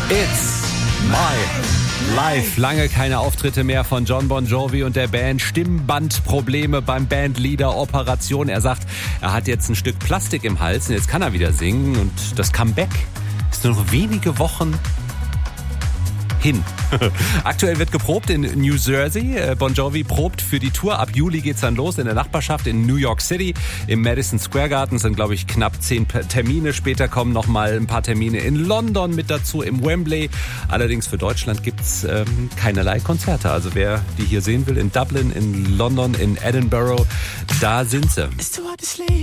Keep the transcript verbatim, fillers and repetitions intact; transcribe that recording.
It's my life. Lange keine Auftritte mehr von Jon Bon Jovi und der Band. Stimmbandprobleme beim Bandleader, Operation. Er sagt, er hat jetzt ein Stück Plastik im Hals und jetzt kann er wieder singen. Und das Comeback ist nur noch wenige Wochen hin. Aktuell wird geprobt in New Jersey. Bon Jovi probt für die Tour. Ab Juli geht's dann los in der Nachbarschaft in New York City. Im Madison Square Garden sind, glaube ich, knapp zehn Termine. Später kommen noch mal ein paar Termine in London mit dazu, im Wembley. Allerdings für Deutschland gibt's ähm, keinerlei Konzerte. Also wer die hier sehen will, in Dublin, in London, in Edinburgh, da sind sie.